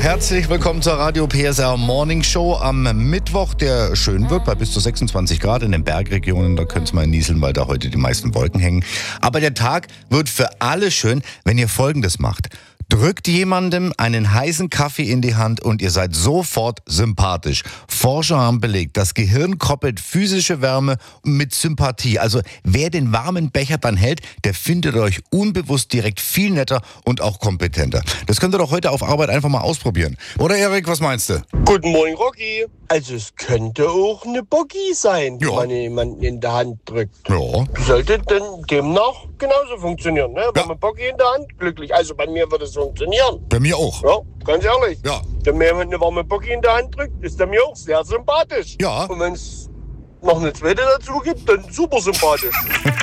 Herzlich willkommen zur Radio PSR Morning Show am Mittwoch, der schön wird bei bis zu 26 Grad in den Bergregionen. Da könnt ihr mal nieseln, weil da heute die meisten Wolken hängen. Aber der Tag wird für alle schön, wenn ihr Folgendes macht. Drückt jemandem einen heißen Kaffee in die Hand und ihr seid sofort sympathisch. Forscher haben belegt, das Gehirn koppelt physische Wärme mit Sympathie. Also wer den warmen Becher dann hält, der findet euch unbewusst direkt viel netter und auch kompetenter. Das könnt ihr doch heute auf Arbeit einfach mal ausprobieren. Oder Erik, was meinst du? Guten Morgen, Rocky. Also es könnte auch eine Boggy sein, die Ja. man jemanden in der Hand drückt. Ja. Sollte dann demnach genauso funktionieren, ne? Wenn man Boggy in der Hand, glücklich. Also bei mir würde es funktionieren. Bei mir auch. Ja, ganz ehrlich. Ja. Wenn mir jemand eine warme Boggy in der Hand drückt, ist er mir auch sehr sympathisch. Ja. Und wenn es noch eine zweite dazu gibt, dann super sympathisch.